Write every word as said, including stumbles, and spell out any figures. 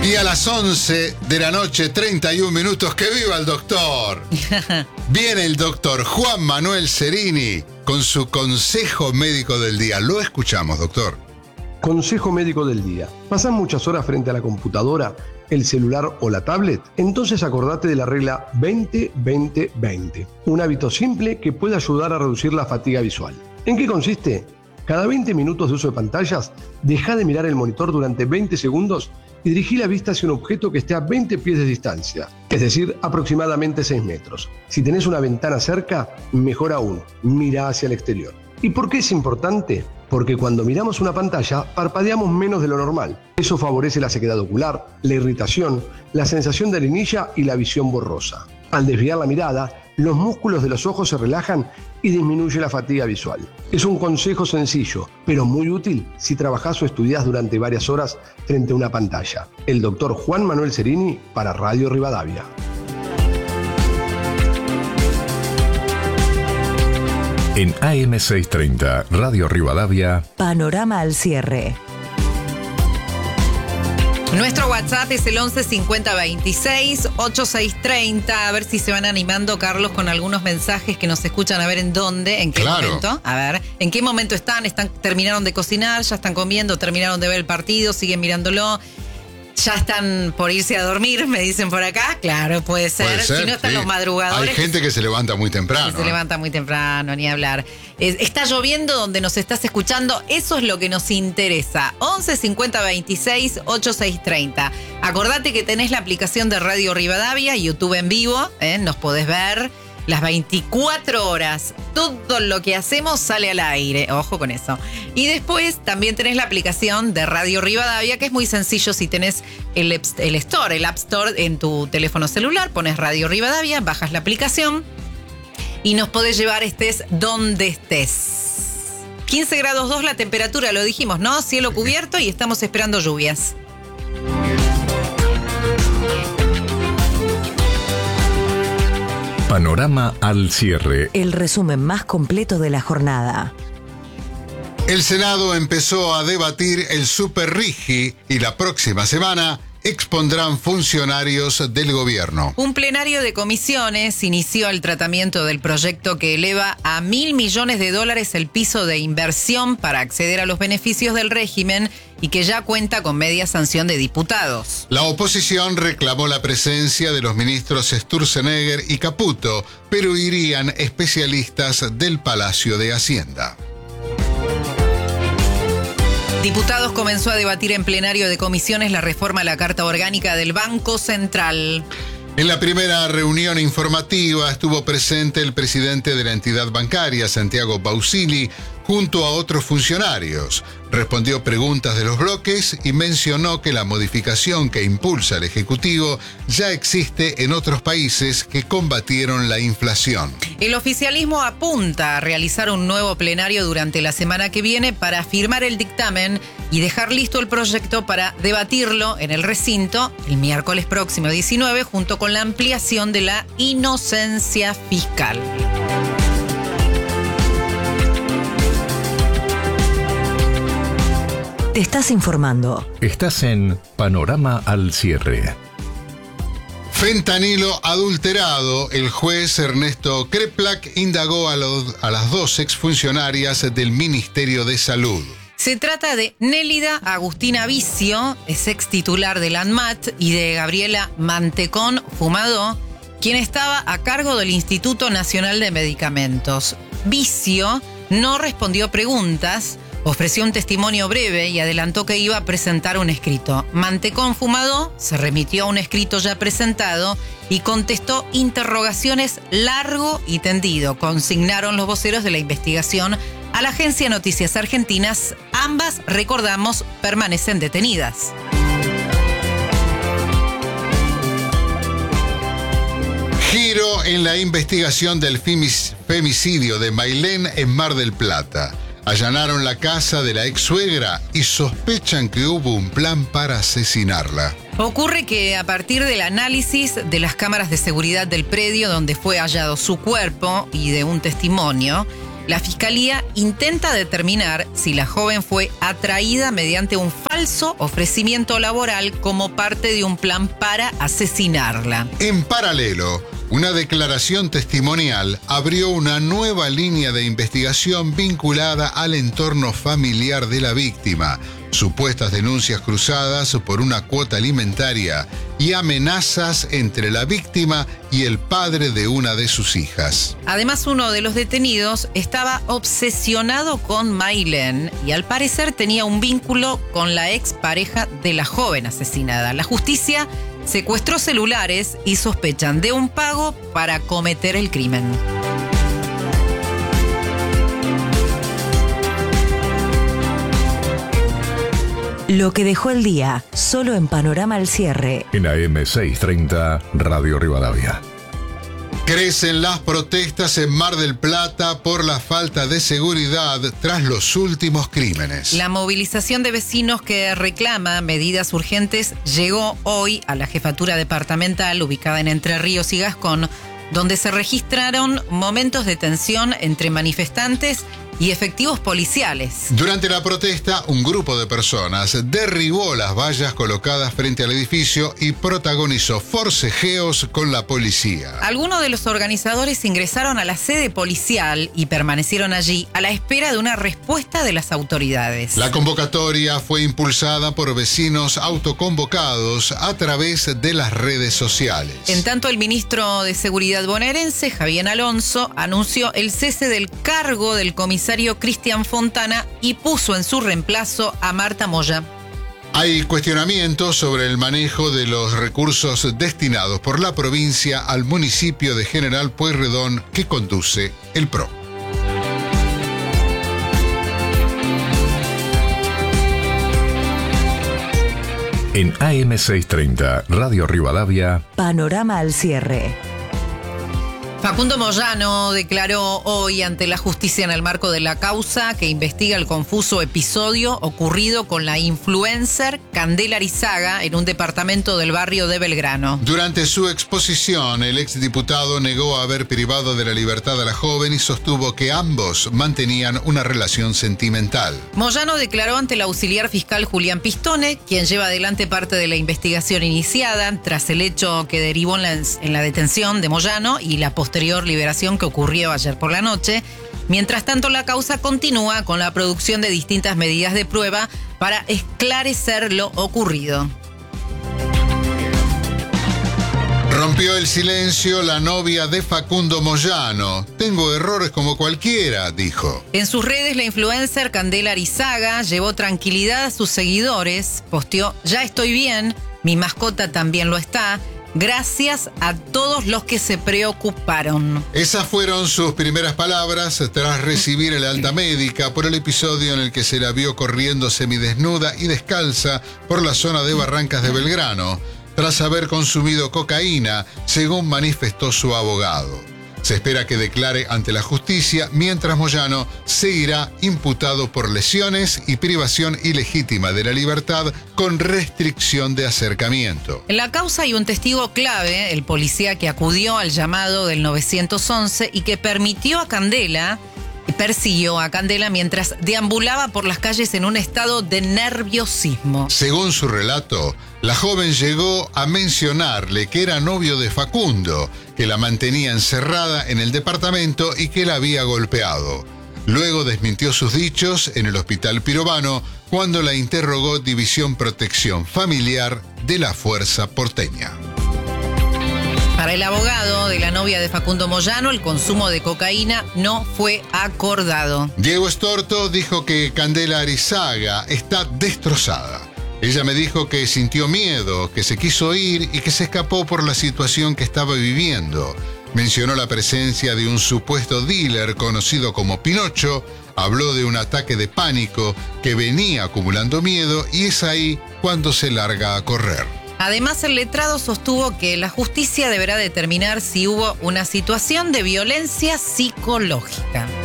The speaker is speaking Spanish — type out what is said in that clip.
Y a las once de la noche, treinta y un minutos, ¡que viva el doctor! Viene el doctor Juan Manuel Cerini con su consejo médico del día. Lo escuchamos, doctor. Consejo médico del día. ¿Pasan muchas horas frente a la computadora, el celular o la tablet? Entonces acordate de la regla veinte veinte veinte. Un hábito simple que puede ayudar a reducir la fatiga visual. ¿En qué consiste? Cada veinte minutos de uso de pantallas, deja de mirar el monitor durante veinte segundos y dirigí la vista hacia un objeto que esté a veinte pies de distancia, es decir, aproximadamente seis metros. Si tenés una ventana cerca, mejor aún, mira hacia el exterior. ¿Y por qué es importante? Porque cuando miramos una pantalla, parpadeamos menos de lo normal. Eso favorece la sequedad ocular, la irritación, la sensación de arenilla y la visión borrosa. Al desviar la mirada, los músculos de los ojos se relajan y disminuye la fatiga visual. Es un consejo sencillo, pero muy útil si trabajás o estudiás durante varias horas frente a una pantalla. El doctor Juan Manuel Cerini para Radio Rivadavia. En A M seiscientos treinta, Radio Rivadavia, Panorama al cierre. Nuestro WhatsApp es el once cincuenta veintiséis ochenta y seis treinta. A ver si se van animando, Carlos, con algunos mensajes que nos escuchan. A ver en dónde, en qué Claro. momento. A ver, ¿en qué momento están? ¿Están? ¿Terminaron de cocinar? ¿Ya están comiendo? ¿Terminaron de ver el partido? ¿Siguen mirándolo? ¿Ya están por irse a dormir? Me dicen por acá. Claro, puede ser. Puede ser, si no están sí. los madrugadores. Hay gente que se levanta muy temprano. Que se ¿eh? levanta muy temprano, ni hablar. Eh, está lloviendo donde nos estás escuchando. Eso es lo que nos interesa. once cincuenta veintiséis ochenta y seis treinta. Acordate que tenés la aplicación de Radio Rivadavia, YouTube en vivo. ¿eh? Nos podés ver las veinticuatro horas. Todo lo que hacemos sale al aire. Ojo con eso. Y después también tenés la aplicación de Radio Rivadavia, que es muy sencillo. Si tenés el, el Store, el App Store en tu teléfono celular, pones Radio Rivadavia, bajas la aplicación y nos podés llevar estés donde estés. quince grados dos la temperatura, lo dijimos, ¿no? Cielo cubierto y estamos esperando lluvias. Panorama al cierre. El resumen más completo de la jornada. El Senado empezó a debatir el Super Rigi y la próxima semana expondrán funcionarios del gobierno. Un plenario de comisiones inició el tratamiento del proyecto que eleva a mil millones de dólares el piso de inversión para acceder a los beneficios del régimen y que ya cuenta con media sanción de diputados. La oposición reclamó la presencia de los ministros Sturzenegger y Caputo, pero irían especialistas del Palacio de Hacienda. Diputados comenzó a debatir en plenario de comisiones la reforma a la Carta Orgánica del Banco Central. En la primera reunión informativa estuvo presente el presidente de la entidad bancaria, Santiago Bausili, junto a otros funcionarios. Respondió preguntas de los bloques y mencionó que la modificación que impulsa el Ejecutivo ya existe en otros países que combatieron la inflación. El oficialismo apunta a realizar un nuevo plenario durante la semana que viene para firmar el dictamen y dejar listo el proyecto para debatirlo en el recinto el miércoles próximo diecinueve junto con la ampliación de la inocencia fiscal. Te estás informando. Estás en Panorama al cierre. Fentanilo adulterado. El juez Ernesto Kreplak indagó a, los, a las dos exfuncionarias del Ministerio de Salud. Se trata de Nélida Agustina Vicio, es ex titular del ANMAT, y de Gabriela Mantecón Fumadó, quien estaba a cargo del Instituto Nacional de Medicamentos. Vicio no respondió preguntas, ofreció un testimonio breve y adelantó que iba a presentar un escrito. Mantecón Fumadó se remitió a un escrito ya presentado y contestó interrogaciones largo y tendido. Consignaron los voceros de la investigación a la agencia Noticias Argentinas. Ambas, recordamos, permanecen detenidas. Giro en la investigación del femicidio de Mailén en Mar del Plata. Allanaron la casa de la ex suegra y sospechan que hubo un plan para asesinarla. Ocurre que a partir del análisis de las cámaras de seguridad del predio donde fue hallado su cuerpo y de un testimonio, la Fiscalía intenta determinar si la joven fue atraída mediante un falso ofrecimiento laboral como parte de un plan para asesinarla. En paralelo, una declaración testimonial abrió una nueva línea de investigación vinculada al entorno familiar de la víctima, supuestas denuncias cruzadas por una cuota alimentaria y amenazas entre la víctima y el padre de una de sus hijas. Además, uno de los detenidos estaba obsesionado con Maylen y al parecer tenía un vínculo con la expareja de la joven asesinada. La justicia secuestró celulares y sospechan de un pago para cometer el crimen. Lo que dejó el día, solo en Panorama al Cierre. En A M seiscientos treinta, Radio Rivadavia. Crecen las protestas en Mar del Plata por la falta de seguridad tras los últimos crímenes. La movilización de vecinos que reclama medidas urgentes llegó hoy a la jefatura departamental ubicada en Entre Ríos y Gascón, donde se registraron momentos de tensión entre manifestantes y efectivos policiales. Durante la protesta, un grupo de personas derribó las vallas colocadas frente al edificio y protagonizó forcejeos con la policía. Algunos de los organizadores ingresaron a la sede policial y permanecieron allí a la espera de una respuesta de las autoridades. La convocatoria fue impulsada por vecinos autoconvocados a través de las redes sociales. En tanto, el ministro de Seguridad bonaerense, Javier Alonso, anunció el cese del cargo del comisario Cristian Fontana y puso en su reemplazo a Marta Moya. Hay cuestionamientos sobre el manejo de los recursos destinados por la provincia al municipio de General Pueyrredón que conduce el P R O. En A M seiscientos treinta, Radio Rivadavia. Panorama al Cierre. Facundo Moyano declaró hoy ante la justicia en el marco de la causa que investiga el confuso episodio ocurrido con la influencer Candela Arizaga en un departamento del barrio de Belgrano. Durante su exposición, el exdiputado negó haber privado de la libertad a la joven y sostuvo que ambos mantenían una relación sentimental. Moyano declaró ante el auxiliar fiscal Julián Pistone, quien lleva adelante parte de la investigación iniciada tras el hecho que derivó en la, en la detención de Moyano y la posterior liberación que ocurrió ayer por la noche. Mientras tanto, la causa continúa con la producción de distintas medidas de prueba para esclarecer lo ocurrido. Rompió el silencio la novia de Facundo Moyano. Tengo errores como cualquiera, dijo. En sus redes, la influencer Candela Arizaga llevó tranquilidad a sus seguidores, posteó: ya estoy bien, mi mascota también lo está. Gracias a todos los que se preocuparon. Esas fueron sus primeras palabras tras recibir el alta médica por el episodio en el que se la vio corriendo semidesnuda y descalza por la zona de Barrancas de Belgrano, tras haber consumido cocaína, según manifestó su abogado. Se espera que declare ante la justicia, mientras Moyano seguirá imputado por lesiones y privación ilegítima de la libertad con restricción de acercamiento. En la causa hay un testigo clave, el policía que acudió al llamado del nueve once y que permitió a Candela, persiguió a Candela mientras deambulaba por las calles en un estado de nerviosismo. Según su relato, la joven llegó a mencionarle que era novio de Facundo, que la mantenía encerrada en el departamento y que la había golpeado. Luego desmintió sus dichos en el Hospital Pirovano cuando la interrogó División Protección Familiar de la Fuerza Porteña. Para el abogado de la novia de Facundo Moyano, el consumo de cocaína no fue acordado. Diego Estorto dijo que Candela Arizaga está destrozada. Ella me dijo que sintió miedo, que se quiso ir y que se escapó por la situación que estaba viviendo. Mencionó la presencia de un supuesto dealer conocido como Pinocho, habló de un ataque de pánico que venía acumulando miedo y es ahí cuando se larga a correr. Además, el letrado sostuvo que la justicia deberá determinar si hubo una situación de violencia psicológica.